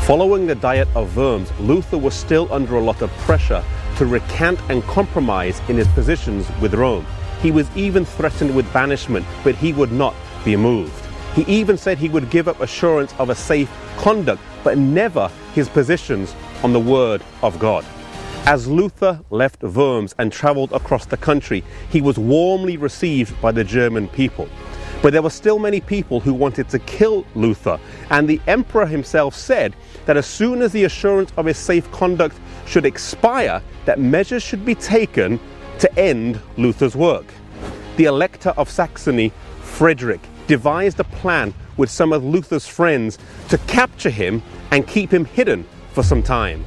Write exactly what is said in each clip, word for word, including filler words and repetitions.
Following the Diet of Worms, Luther was still under a lot of pressure to recant and compromise in his positions with Rome. He was even threatened with banishment, but he would not be moved. He even said he would give up assurance of a safe conduct, but never his positions on the Word of God. As Luther left Worms and travelled across the country, he was warmly received by the German people. But there were still many people who wanted to kill Luther, and the emperor himself said that as soon as the assurance of his safe conduct should expire, that measures should be taken to end Luther's work. The Elector of Saxony, Frederick, devised a plan with some of Luther's friends to capture him and keep him hidden for some time.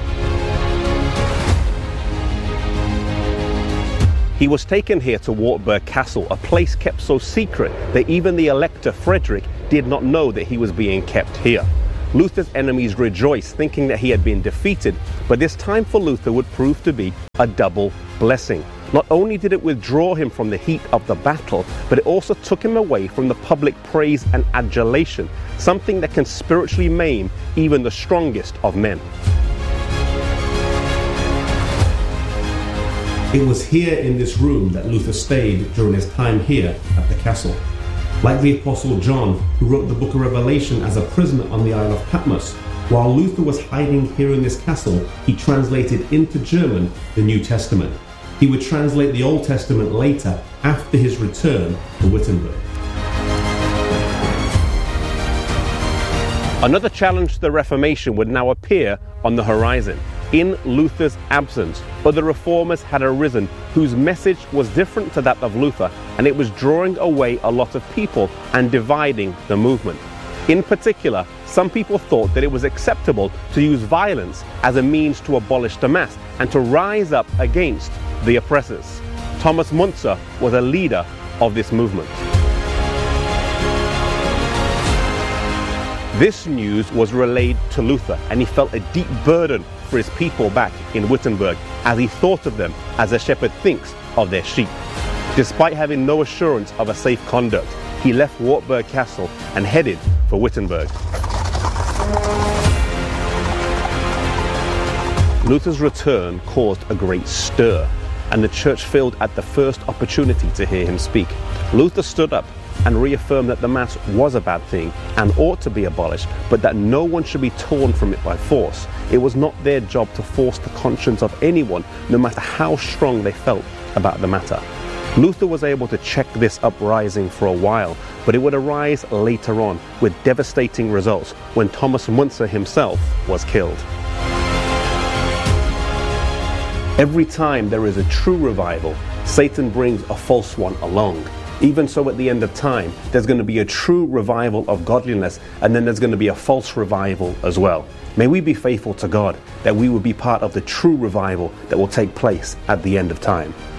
He was taken here to Wartburg Castle, a place kept so secret that even the Elector Frederick did not know that he was being kept here. Luther's enemies rejoiced, thinking that he had been defeated, but this time for Luther would prove to be a double blessing. Not only did it withdraw him from the heat of the battle, but it also took him away from the public praise and adulation, something that can spiritually maim even the strongest of men. It was here in this room that Luther stayed during his time here at the castle. Like the Apostle John, who wrote the book of Revelation as a prisoner on the Isle of Patmos, while Luther was hiding here in this castle, he translated into German the New Testament. He would translate the Old Testament later, after his return to Wittenberg. Another challenge to the Reformation would now appear on the horizon. In Luther's absence, other reformers had arisen whose message was different to that of Luther, and it was drawing away a lot of people and dividing the movement. In particular, some people thought that it was acceptable to use violence as a means to abolish the mass and to rise up against the oppressors. Thomas Müntzer was a leader of this movement. This news was relayed to Luther, and he felt a deep burden for his people back in Wittenberg, as he thought of them as a shepherd thinks of their sheep. Despite having no assurance of a safe conduct, he left Wartburg Castle and headed for Wittenberg. Luther's return caused a great stir, and the church filled at the first opportunity to hear him speak. Luther stood up and reaffirmed that the Mass was a bad thing and ought to be abolished, but that no one should be torn from it by force. It was not their job to force the conscience of anyone, no matter how strong they felt about the matter. Luther was able to check this uprising for a while, but it would arise later on with devastating results when Thomas Müntzer himself was killed. Every time there is a true revival, Satan brings a false one along. Even so, at the end of time, there's going to be a true revival of godliness, and then there's going to be a false revival as well. May we be faithful to God, that we will be part of the true revival that will take place at the end of time.